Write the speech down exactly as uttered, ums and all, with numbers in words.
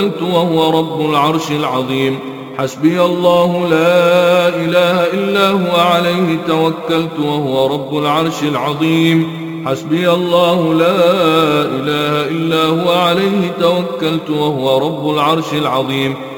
وهو رب العرش العظيم. حسبي الله لا إله إلا هو عليه توكلت وهو رب العرش العظيم. حسبي الله لا إله إلا هو عليه توكلت وهو رب العرش العظيم.